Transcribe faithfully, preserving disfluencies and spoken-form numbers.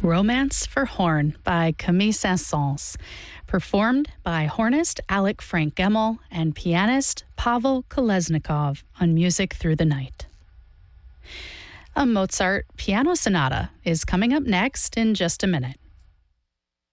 Romance for Horn by Camille Saint-Saëns, performed by hornist Alec Frank Gemmel and pianist Pavel Kolesnikov on Music Through the Night. A Mozart piano sonata is coming up next in just a minute.